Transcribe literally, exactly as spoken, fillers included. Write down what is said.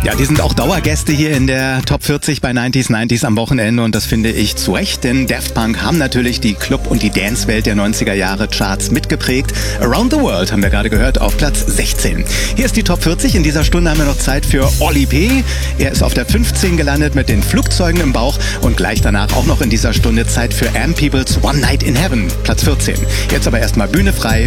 Ja, die sind auch Dauergäste hier in der Top vierzig bei neunziger neunzig am Wochenende und das finde ich zu Recht, denn Daft Punk haben natürlich die Club- und die Dance-Welt der neunziger Jahre Charts mitgeprägt. Around the World haben wir gerade gehört auf Platz sechzehn. Hier ist die Top vierzig. In dieser Stunde haben wir noch Zeit für Oli P. Er ist auf der fünfzehn gelandet mit den Flugzeugen im Bauch und gleich danach auch noch in dieser Stunde Zeit für Am Peoples One Night in Heaven, Platz vierzehn. Jetzt aber erstmal Bühne frei